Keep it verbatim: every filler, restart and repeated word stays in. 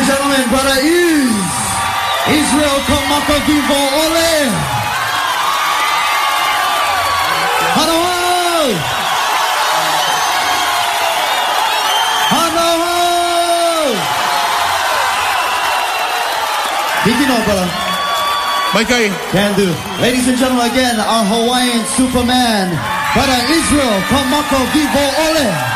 and gentlemen, brother is Israel Kamaka Vivo Ole. Hanohai! Hanohai! Did you know, brother? Mikey. Can do. Ladies and gentlemen, again, our Hawaiian Superman, brother Israel Kamaka Vivo Ole.